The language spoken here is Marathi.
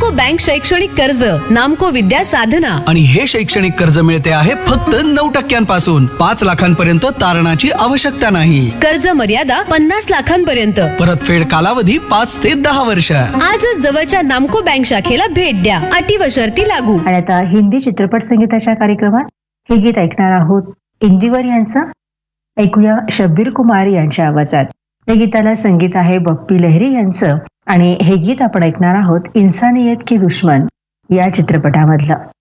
नामको बँक शैक्षणिक कर्ज, नामको विद्या साधना. आणि हे शैक्षणिक कर्ज मिळते आहे फक्त 9% 5 लाखांपर्यंत तारणाची आवश्यकता नाही. कर्ज मर्यादा 50 लाखांपर्यंत. परतफेड कालावधी 5 ते 10 वर्ष. आजच जवळच्या नामको बँक शाखेला भेट द्या. अटी व शर्ती लागू. आणि आता हिंदी चित्रपट संगीताच्या कार्यक्रमात हे गीत ऐकणार आहोत इंदिवर यांचं. ऐकूया शब्बीर कुमार यांच्या आवाजात. या गीताला संगीत आहे बप्पी लहरी यांचं आणि हे गीत आपण ऐकणार आहोत इन्सानियत की दुश्मन या चित्रपटामधलं.